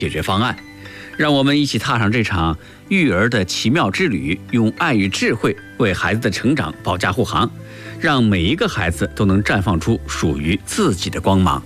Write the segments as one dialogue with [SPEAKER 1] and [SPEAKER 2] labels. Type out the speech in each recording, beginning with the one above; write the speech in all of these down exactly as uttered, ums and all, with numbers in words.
[SPEAKER 1] 解决方案。让我们一起踏上这场育儿的奇妙之旅，用爱与智慧为孩子的成长保驾护航，让每一个孩子都能绽放出属于自己的光芒。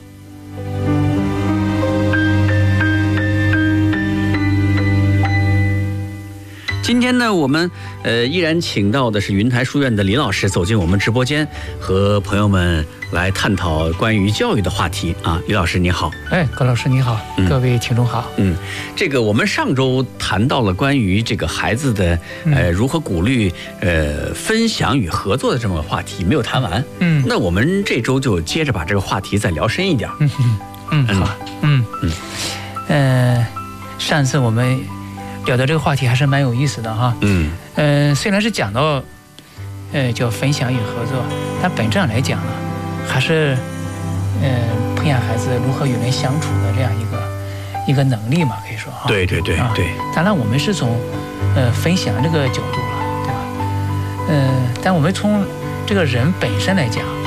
[SPEAKER 1] 今天呢，我们呃依然请到的是云台书院的李老师走进我们直播间，和朋友们来探讨关于教育的话题啊。李老师你好。
[SPEAKER 2] 哎，高老师你好，嗯、各位听众好。
[SPEAKER 1] 嗯，这个我们上周谈到了关于这个孩子的呃如何鼓励呃分享与合作的这么个话题，没有谈完。嗯，那我们这周就接着把这个话题再聊深一点。
[SPEAKER 2] 嗯嗯嗯，好，嗯嗯呃，上次我们聊到这个话题还是蛮有意思的哈，嗯，呃，虽然是讲到，呃，叫分享与合作，但本质上来讲呢，还是，呃，培养孩子如何与人相处的这样一个一个能力嘛，可以说哈。
[SPEAKER 1] 对对对对。
[SPEAKER 2] 当然，我们是从，呃，分享这个角度了，对吧？呃，但我们从这个人本身来讲，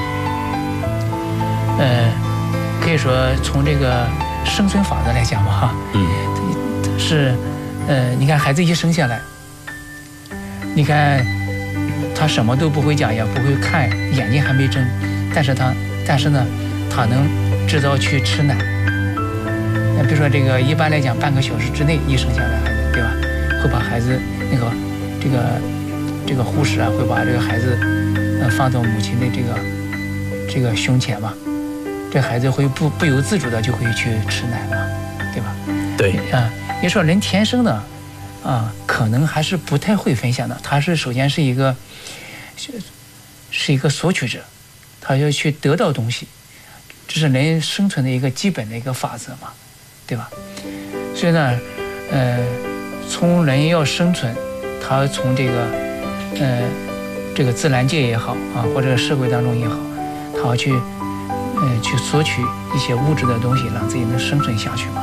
[SPEAKER 2] 呃，可以说从这个生存法则来讲嘛，哈，嗯，是。呃，你看孩子一生下来，你看他什么都不会讲，也不会看，眼睛还没睁，但是他，但是呢，他能知道去吃奶。比如说这个，一般来讲，半个小时之内一生下来孩子，对吧？会把孩子那个这个这个护士啊，会把这个孩子呃放到母亲的这个这个胸前嘛，这孩子会不不由自主的就会去吃奶嘛，对吧？
[SPEAKER 1] 对
[SPEAKER 2] 啊。也说人天生的，啊，可能还是不太会分享的。他是首先是一个，是一个索取者，他要去得到东西，这是人生存的一个基本的一个法则嘛，对吧？所以呢，呃，从人要生存，他从这个，呃，这个自然界也好啊，或者社会当中也好，他要去，呃，去索取一些物质的东西，让自己能生存下去嘛。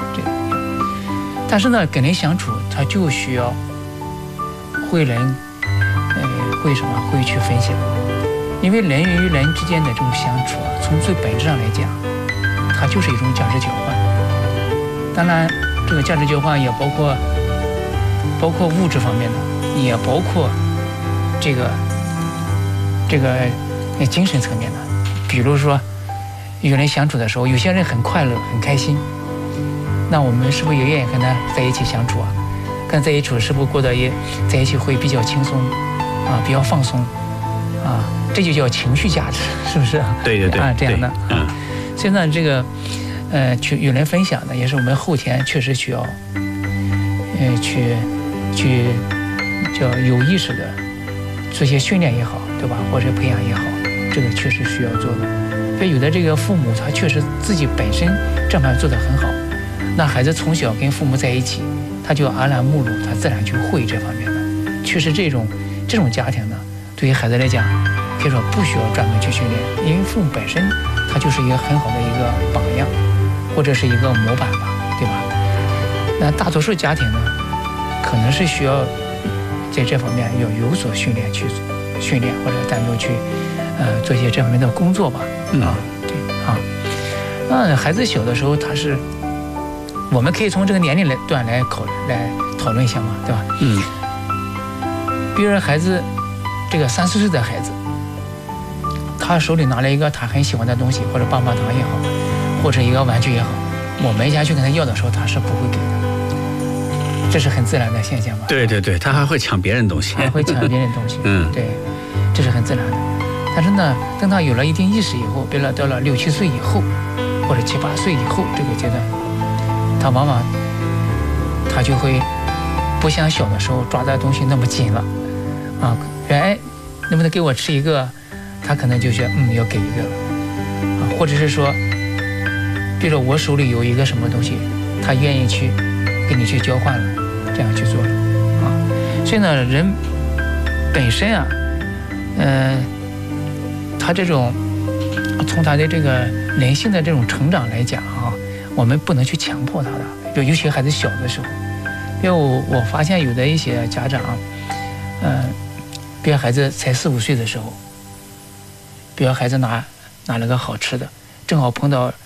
[SPEAKER 2] 但是呢，跟人相处，他就需要会人，呃，会什么？会去分享。因为人与人之间的这种相处啊，从最本质上来讲，它就是一种价值交换。当然，这个价值交换也包括，包括物质方面的，也包括这个这个精神层面的。比如说，与人相处的时候，有些人很快乐，很开心。那我们是不是也愿意跟他在一起相处啊？跟在一起是不是过得也在一起会比较轻松啊，比较放松啊？这就叫情绪价值，是不是？
[SPEAKER 1] 对对对
[SPEAKER 2] 啊，这样的。嗯。所以呢，这个呃，去与人分享呢，也是我们后天确实需要，呃，去去叫有意识的做些训练也好，对吧？或者培养也好，这个确实需要做的。所以有的这个父母他确实自己本身这方面做得很好。那孩子从小跟父母在一起，他就耳濡目染，他自然就会这方面的。确实，这种这种家庭呢，对于孩子来讲，可以说不需要专门去训练，因为父母本身他就是一个很好的一个榜样，或者是一个模板吧，对吧？那大多数家庭呢，可能是需要在这方面要有所训练，去训练或者单独去呃做一些这方面的工作吧。啊，对啊。那孩子小的时候，他是。我们可以从这个年龄来段来考来讨论一下嘛，对吧？嗯。比如说孩子，这个三四岁的孩子，他手里拿了一个他很喜欢的东西，或者棒棒糖也好，或者一个玩具也好，我们家去跟他要的时候，他是不会给的，这是很自然的现象吧？
[SPEAKER 1] 对对对，他还会抢别人东西，
[SPEAKER 2] 还会抢别人东西。嗯，对，这是很自然的。但是呢，等他有了一定意识以后，比如到了六七岁以后，或者七八岁以后这个阶段。他往往他就会不像小的时候抓的东西那么紧了啊，哎，能不能给我吃一个？他可能就觉得嗯要给一个了啊，或者是说，比如说我手里有一个什么东西，他愿意去跟你去交换了，这样去做了啊。所以呢，人本身啊，呃，他这种从他的这个人性的这种成长来讲啊。我们不能去强迫他的，就尤其孩子小的时候，因为我我发现有的一些家长，呃，比如孩子才四五岁的时候，比如孩子拿拿了个好吃的，正好碰到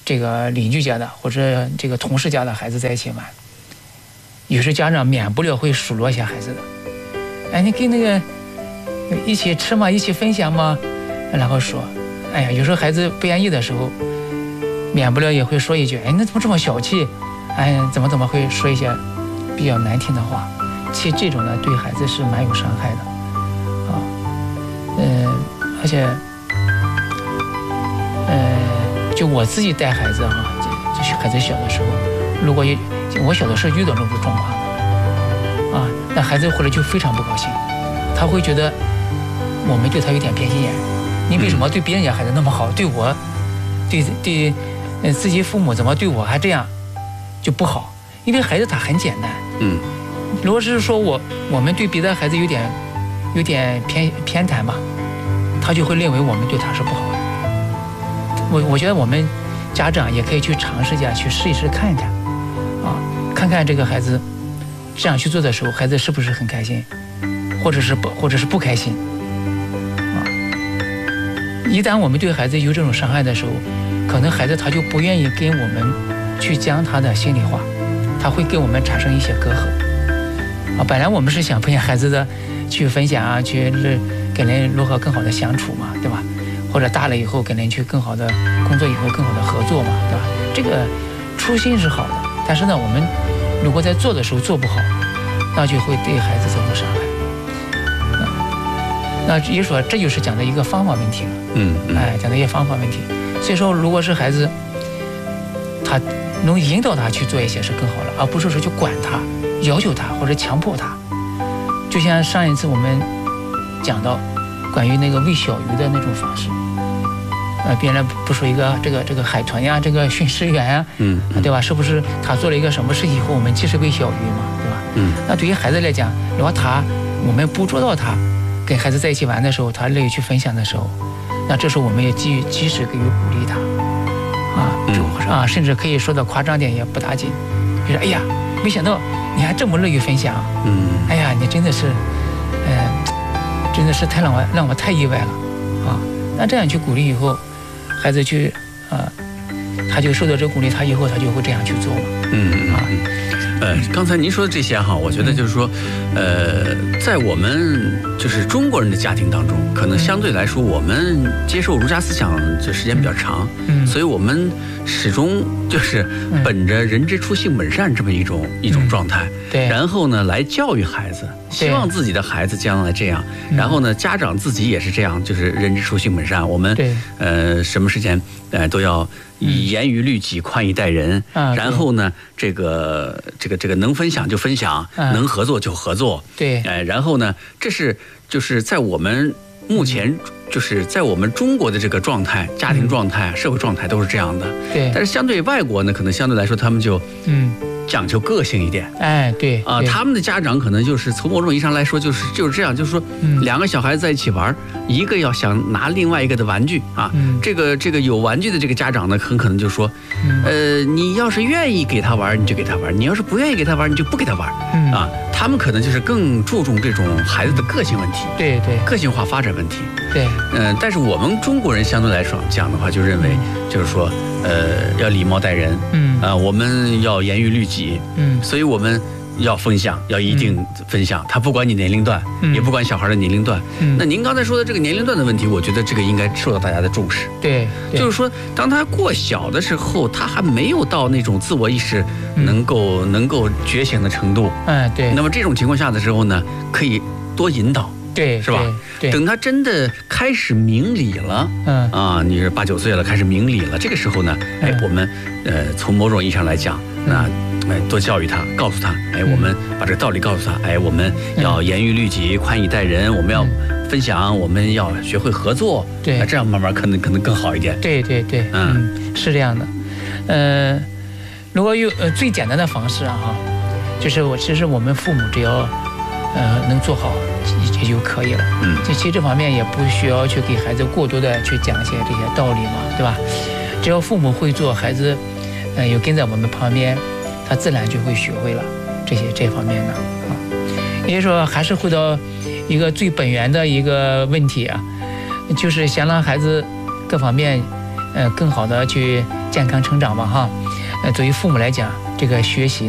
[SPEAKER 2] 这个邻居家的或者这个同事家的孩子在一起玩，有时家长免不了会数落一下孩子的，哎，你跟那个一起吃嘛，一起分享嘛，然后说，哎呀，有时候孩子不愿意的时候，免不了也会说一句，哎，那怎么这么小气，哎，怎么怎么会说一些比较难听的话。其实这种呢，对孩子是蛮有伤害的啊，嗯、呃，而且，呃，就我自己带孩子啊，就是孩子小的时候，如果我小的时候遇到这种状况的啊，那孩子回来就非常不高兴，他会觉得我们对他有点偏心眼，你为什么对别人家孩子那么好，对我，对对，呃，自己父母怎么对我还这样，就不好，因为孩子他很简单，嗯。如果是说我我们对别的孩子有点有点偏偏袒嘛，他就会认为我们对他是不好的。我我觉得我们家长也可以去尝试一下，去试一试看一看，啊，看看这个孩子这样去做的时候，孩子是不是很开心，或者是不或者是不开心，啊，一旦我们对孩子有这种伤害的时候，可能孩子他就不愿意跟我们去讲他的心里话，他会跟我们产生一些隔阂。啊，本来我们是想培养孩子的去分享啊，去跟人如何更好的相处嘛，对吧？或者大了以后跟人去更好的工作以后更好的合作嘛，对吧？这个初心是好的，但是呢，我们如果在做的时候做不好，那就会对孩子造成伤害。啊，那也说这就是讲的一个方法问题了。嗯，哎，讲的一些方法问题。所以说，如果是孩子他能引导他去做一些是更好了，而不是说去管他。要求他或者强迫他，就像上一次我们讲到关于那个喂小鱼的那种方式，呃，别人不说一个这个这个海豚呀，这个驯食员呀，嗯，对吧？是不是他做了一个什么事情以后，我们及时喂小鱼嘛，对吧？嗯，那对于孩子来讲，如果他我们捕捉到他跟孩子在一起玩的时候，他乐意去分享的时候，那这时候我们也及及时给予鼓励他，啊，嗯、啊，甚至可以说的夸张点也不打紧，就是哎呀，没想到。你还这么乐于分享，嗯，哎呀，你真的是，呃，真的是太让我让我太意外了，啊，那这样去鼓励以后，孩子去啊、呃，他就受到这鼓励，他以后他就会这样去做嘛，嗯啊，
[SPEAKER 1] 呃，刚才您说的这些哈，我觉得就是说，呃，在我们就是中国人的家庭当中，可能相对来说我们接受儒家思想的时间比较长，嗯，所以我们始终就是本着人之初性本善这么一种、嗯、一种状态，对，然后呢来教育孩子，希望自己的孩子将来这样，然后呢家长自己也是这样，就是人之初性本善，我们呃什么事情呃都要以严于律己，宽以待人，嗯、然后呢这个这个这个能分享就分享，嗯、能合作就合作，对，哎、呃，然后呢这是就是在我们目前。就是在我们中国的这个状态、家庭状态、社会状态都是这样的。对。但是相对外国呢，可能相对来说他们就嗯讲究个性一点。哎，对。啊，他们的家长可能就是从某种意义上来说，就是就是这样，就是说，嗯、两个小孩子在一起玩，一个要想拿另外一个的玩具啊，嗯、这个这个有玩具的这个家长呢，很可能就说，嗯、呃，你要是愿意给他玩，你就给他玩；你要是不愿意给他玩，你就不给他玩。嗯、啊，他们可能就是更注重这种孩子的个性问题。对对。个性化发展问题。对。嗯、呃，但是我们中国人相对来说讲的话，就认为就是说，呃，要礼貌待人，嗯，啊、呃，我们要严于律己，嗯，所以我们要分享，要一定分享。他不管你年龄段，嗯、也不管小孩的年龄段。嗯，那您刚才说的这个年龄段的问题，我觉得这个应该受到大家的重视。对，对就是说，当他过小的时候，他还没有到那种自我意识能够、嗯、能够觉醒的程度。哎，对。那么这种情况下的时候呢，可以多引导。对，是吧？对，等他真的开始明理了，嗯啊，你是八九岁了，开始明理了，这个时候呢，哎，我们呃从某种意义上来讲，那哎多教育他，告诉他，哎，我们把这个道理告诉他，哎，我们要严于律己，宽以待人，我们要分享，我们要学会合作，对，这样慢慢可能可能更好一点。对对对，嗯，是这样的，呃，如果有呃最简单的方式啊，哈，就是我其实我们父母只要呃能做好。也就可以了。嗯，其实这方面也不需要去给孩子过多的去讲一些这些道理嘛，对吧？只要父母会做，孩子，呃，有跟在我们旁边，他自然就会学会了这些这方面的啊。也就是说，还是回到一个最本源的一个问题啊，就是想让孩子各方面，呃，更好的去
[SPEAKER 2] 健康成长吧哈。呃，作为父母来讲，这个学习